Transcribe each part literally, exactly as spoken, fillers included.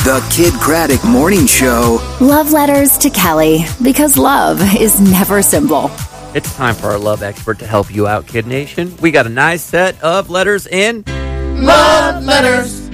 The Kid Craddock Morning Show. Love letters to Kelly, because love is never simple. It's time for our love expert to help you out, Kid Nation. We got a nice set of letters in. Love letters.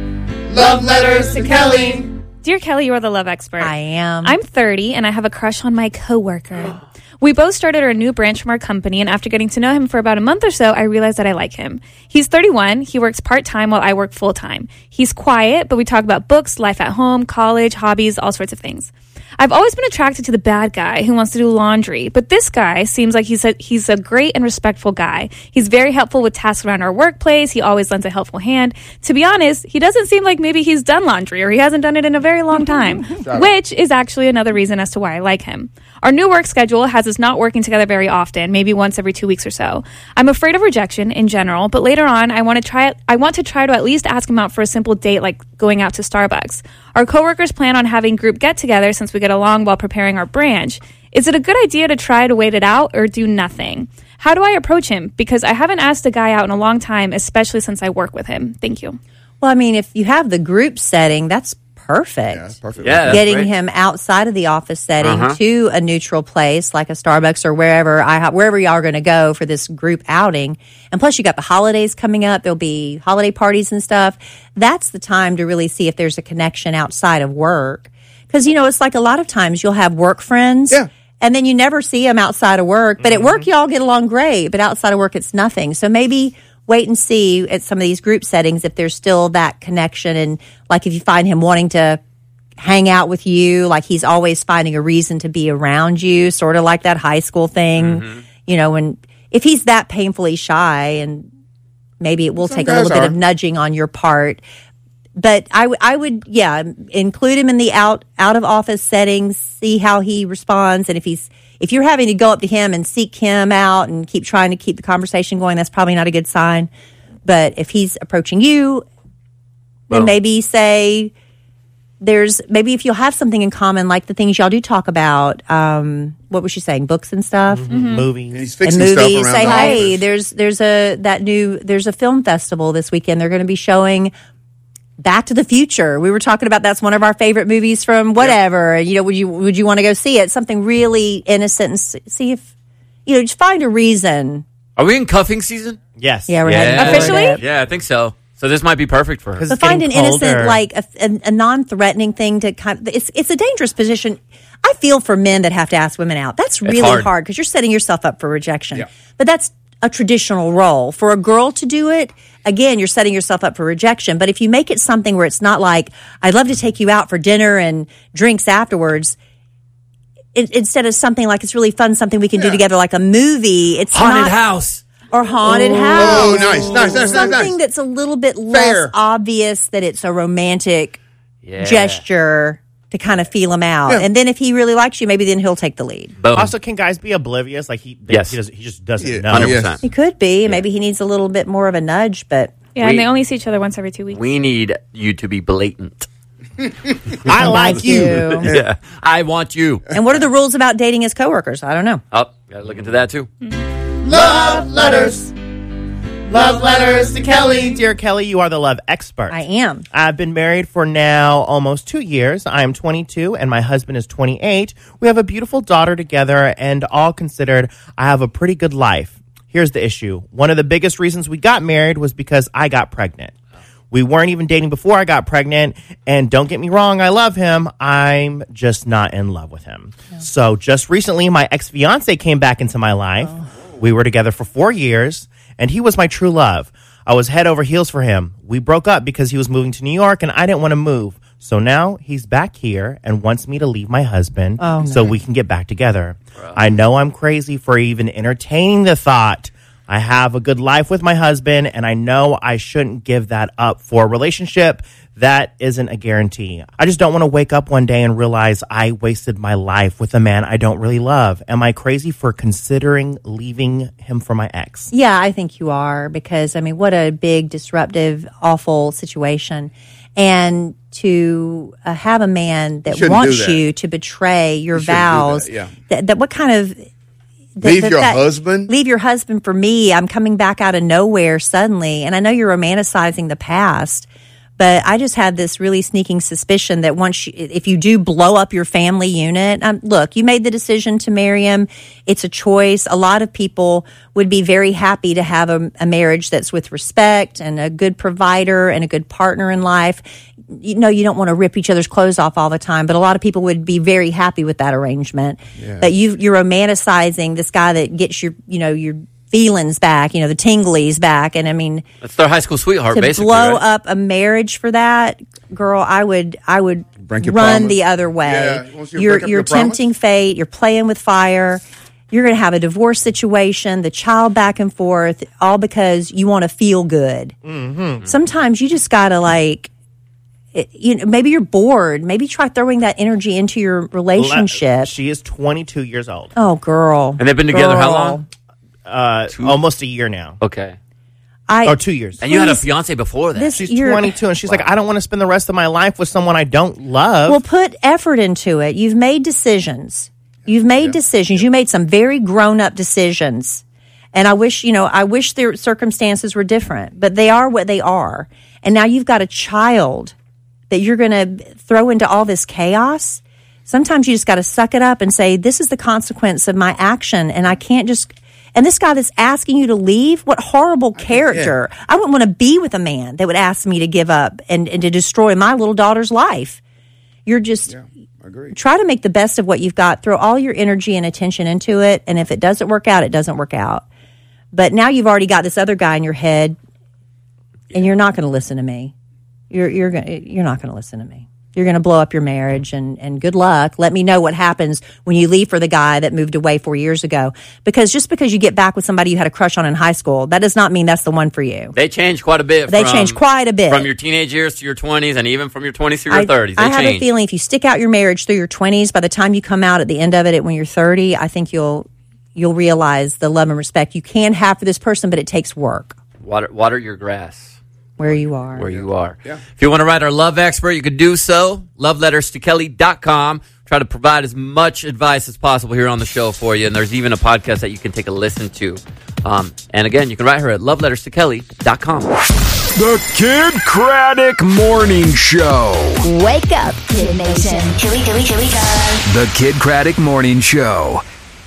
Love letters to Kelly. Dear Kelly, you are the love expert. I am. I'm thirty, and I have a crush on my coworker. We both started our new branch from our company, and after getting to know him for about a month or so, I realized that I like him. He's thirty-one. He works part-time while I work full-time. He's quiet, but we talk about books, life at home, college, hobbies, all sorts of things. I've always been attracted to the bad guy who wants to do laundry, but this guy seems like he's a, he's a great and respectful guy. He's very helpful with tasks around our workplace. He always lends a helpful hand. To be honest, he doesn't seem like maybe he's done laundry or he hasn't done it in a very long time, which is actually another reason as to why I like him. Our new work schedule has us not working together very often, maybe once every two weeks or so. I'm afraid of rejection in general, but later on, I want to try. I want to try to at least ask him out for a simple date, like going out to Starbucks. Our coworkers plan on having group get-together since we get along while preparing our branch. Is it a good idea to try to wait it out or do nothing? How do I approach him? Because I haven't asked a guy out in a long time, especially since I work with him. Thank you. Well, I mean, if you have the group setting, that's perfect. Yeah, that's perfect. Yeah, that's Getting great. him outside of the office setting Uh-huh. to a neutral place like a Starbucks or wherever I wherever y'all are going to go for this group outing. And plus, you got the holidays coming up. There'll be holiday parties and stuff. That's the time to really see if there's a connection outside of work. Because, you know, it's like a lot of times you'll have work friends. Yeah. And then you never see them outside of work. But Mm-hmm. at work, y'all get along great. But outside of work, it's nothing. So maybe wait and see at some of these group settings if there's still that connection. And like if you find him wanting to hang out with you, like he's always finding a reason to be around you, sort of like that high school thing. Mm-hmm. You know, when if he's that painfully shy, and maybe it will Some take a guys little bit are. of nudging on your part. But I, w- I would, yeah, include him in the out out of office settings, see how he responds. And if he's, if you're having to go up to him and seek him out and keep trying to keep the conversation going, that's probably not a good sign. But if he's approaching you, then Well- maybe say, there's, maybe if you'll have something in common, like the things y'all do talk about, um, what was she saying, books and stuff? And Movies. he's And fixing movies. stuff around Say, the hey, office. there's there's a that new there's a film festival this weekend. They're going to be showing Back to the Future. We were talking about that's one of our favorite movies from whatever. You know, would you would you want to go see it? Something really innocent and s- see if you know, just find a reason. Are we in cuffing season? Yes. Yeah, we're Yeah. heading toward Officially? it. Yeah, I think so. So this might be perfect for her. Because So it's find an getting innocent, colder. like a, a, a non-threatening thing to kind of, it's it's a dangerous position. I feel for men that have to ask women out. That's really hard. hard because you're setting yourself up for rejection. Yeah. But that's a traditional role. For a girl to do it, again, you're setting yourself up for rejection. But if you make it something where it's not like, I'd love to take you out for dinner and drinks afterwards, it, instead of something like it's really fun, something we can do Yeah. together, like a movie, it's Haunted not, house. or haunted house. Oh, nice, nice, nice, nice, Something nice. that's a little bit less Fair. obvious that it's a romantic Yeah. gesture to kind of feel him out. Yeah. And then if he really likes you, maybe then he'll take the lead. Boom. Also, can guys be oblivious? Like he, they, Yes. he, does, he just doesn't Yeah. know. one hundred Yes. percent. He could be. Maybe he needs a little bit more of a nudge, but Yeah, We- and they only see each other once every two weeks. We need you to be blatant. I like you. Yeah. I want you. And what are the rules about dating as coworkers? I don't know. Oh, gotta look into that too. Love letters. Love letters to Kelly. Dear Kelly, you are the love expert. I am. I've been married for now almost two years. I am twenty-two and my husband is twenty-eight. We have a beautiful daughter together, and all considered, I have a pretty good life. Here's the issue. One of the biggest reasons we got married was because I got pregnant. We weren't even dating before I got pregnant, and don't get me wrong, I love him. I'm just not in love with him. So just recently, my ex-fiance came back into my life. We were together for four years, and he was my true love. I was head over heels for him. We broke up because he was moving to New York, and I didn't want to move. So now he's back here and wants me to leave my husband so we can get back together. I know I'm crazy for even entertaining the thought. I have a good life with my husband, and I know I shouldn't give that up for a relationship that isn't a guarantee. I just don't want to wake up one day and realize I wasted my life with a man I don't really love. Am I crazy for considering leaving him for my ex? Yeah, I think you are, because, I mean, what a big, disruptive, awful situation. And to uh, have a man that shouldn't wants do that. you to betray your You shouldn't do vows, that, yeah. that, that what kind of... that- Leave that- your that- husband? Leave your husband for me. I'm coming back out of nowhere suddenly. And I know you're romanticizing the past, But I just had this really sneaking suspicion that once you, if you do blow up your family unit, um, look, you made the decision to marry him. It's a choice. A lot of people would be very happy to have a, a marriage that's with respect and a good provider and a good partner in life. You know, you don't want to rip each other's clothes off all the time, but a lot of people would be very happy with that arrangement. Yeah. But you, you're romanticizing this guy that gets your, you know, your feelings back, you know, the tinglies back. And I mean, that's their high school sweetheart, to basically. blow right? up a marriage for that, girl, I would, I would run promise. the other way. Yeah. You you're you're tempting promise? fate. You're playing with fire. You're going to have a divorce situation, the child back and forth, all because you want to feel good. Mm-hmm. Sometimes you just got to like, it, you know, maybe you're bored. Maybe try throwing that energy into your relationship. She is twenty-two years old. Oh, girl. And they've been together girl. how long? Uh, almost a year now. Okay. I, or two years. And you had a fiance before that. This- She's you're- twenty-two, and she's like, I don't want to spend the rest of my life with someone I don't love. Well, put effort into it. You've made decisions. You've made decisions. You made some very grown-up decisions. And I wish, you know, I wish their circumstances were different, but they are what they are. And now you've got a child that you're going to throw into all this chaos. Sometimes you just got to suck it up and say, this is the consequence of my action, and I can't just... And this guy that's asking you to leave, what horrible character. I, I wouldn't want to be with a man that would ask me to give up and, and to destroy my little daughter's life. You're just... Yeah. Agree. Try to make the best of what you've got. Throw all your energy and attention into it. And if it doesn't work out, it doesn't work out. But now you've already got this other guy in your head, and you're not going to listen to me. You're you're gonna, you're not going to listen to me. You're going to blow up your marriage, and, and good luck. Let me know what happens when you leave for the guy that moved away four years ago. Because just because you get back with somebody you had a crush on in high school, that does not mean that's the one for you. They change quite a bit. They from, change quite a bit. From your teenage years to your twenties, and even from your twenties to your I, thirties. They I have change. a feeling if you stick out your marriage through your twenties, by the time you come out at the end of it when you're thirty, I think you'll you'll realize the love and respect you can have for this person, but it takes work. Water, water your grass. Where you are. Where you are. Yeah. If you want to write our love expert, you could do so. love letters to kelly dot com. Try to provide as much advice as possible here on the show for you. And there's even a podcast that you can take a listen to. Um, and again, you can write her at love letters to kelly dot com. The Kid Craddock Morning Show. Wake up, Kid Nation. Here we, here we, here we go. The Kid Craddock Morning Show.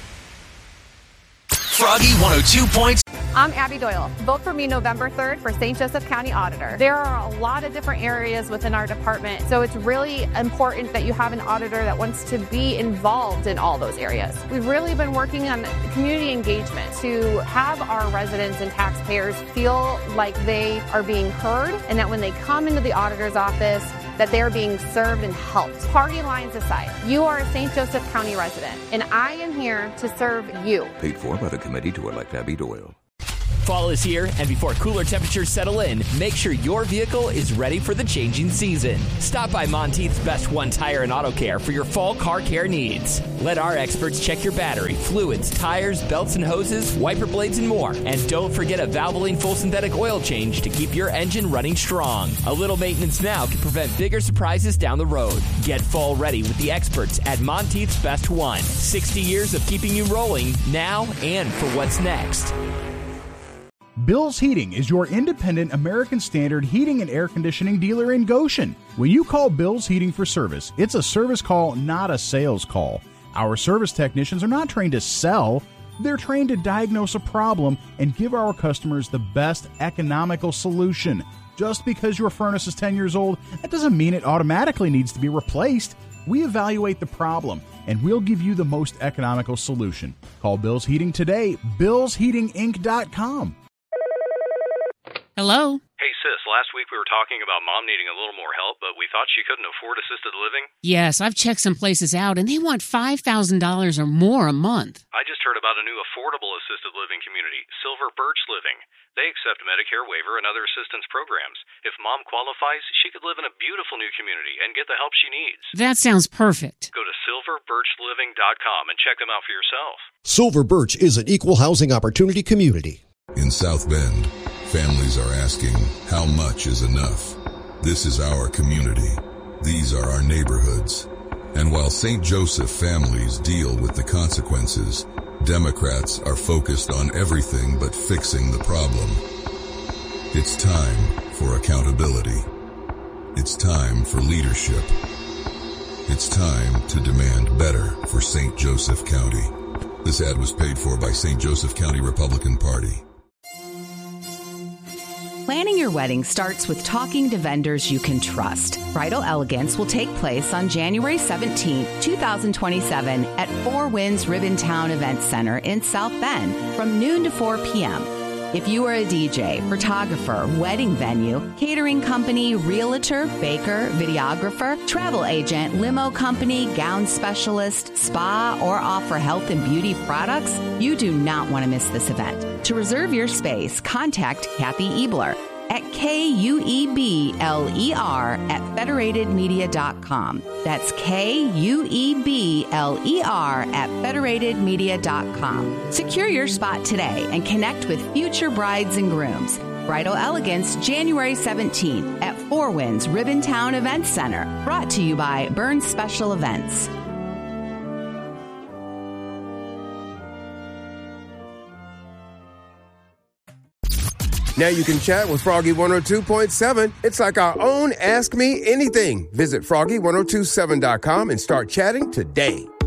Froggy one oh two point seven. I'm Abby Doyle. Vote for me November third for Saint Joseph County Auditor. There are a lot of different areas within our department, so it's really important that you have an auditor that wants to be involved in all those areas. We've really been working on community engagement to have our residents and taxpayers feel like they are being heard, and that when they come into the auditor's office, that they're being served and helped. Party lines aside, you are a Saint Joseph County resident, and I am here to serve you. Paid for by the committee to elect Abby Doyle. Fall is here, and before cooler temperatures settle in, make sure your vehicle is ready for the changing season. Stop by Monteith's Best One Tire and Auto Care for your fall car care needs. Let our experts check your battery, fluids, tires, belts and hoses, wiper blades, and more. And don't forget a Valvoline full synthetic oil change to keep your engine running strong. A little maintenance now can prevent bigger surprises down the road. Get fall ready with the experts at Monteith's Best One. sixty years of keeping you rolling now and for what's next. Bill's Heating is your independent American Standard heating and air conditioning dealer in Goshen. When you call Bill's Heating for service, it's a service call, not a sales call. Our service technicians are not trained to sell. They're trained to diagnose a problem and give our customers the best economical solution. Just because your furnace is ten years old, that doesn't mean it automatically needs to be replaced. We evaluate the problem, and we'll give you the most economical solution. Call Bill's Heating today, bills heating inc dot com. Hello? Hey, sis, last week we were talking about Mom needing a little more help, but we thought she couldn't afford assisted living. Yes, I've checked some places out, and they want five thousand dollars or more a month. I just heard about a new affordable assisted living community, Silver Birch Living. They accept Medicare waiver and other assistance programs. If Mom qualifies, she could live in a beautiful new community and get the help she needs. That sounds perfect. Go to silver birch living dot com and check them out for yourself. Silver Birch is an equal housing opportunity community. In South Bend, families are asking, how much is enough? This is our community. These are our neighborhoods. And while Saint Joseph families deal with the consequences, Democrats are focused on everything but fixing the problem. It's time for accountability. It's time for leadership. It's time to demand better for Saint Joseph County. This ad was paid for by Saint Joseph County Republican Party. Planning your wedding starts with talking to vendors you can trust. Bridal Elegance will take place on January seventeenth, twenty twenty-seven at Four Winds Ribbontown Event Center in South Bend from noon to four p.m. If you are a D J, photographer, wedding venue, catering company, realtor, baker, videographer, travel agent, limo company, gown specialist, spa, or offer health and beauty products, you do not want to miss this event. To reserve your space, contact Kathy Ebler at K U E B L E R at federated media dot com. That's K U E B L E R at federated media dot com. Secure your spot today and connect with future brides and grooms. Bridal Elegance, January seventeenth at Four Winds Ribbontown Event Center. Brought to you by Burns Special Events. Now you can chat with Froggy one oh two point seven. It's like our own Ask Me Anything. Visit froggy ten twenty-seven dot com and start chatting today.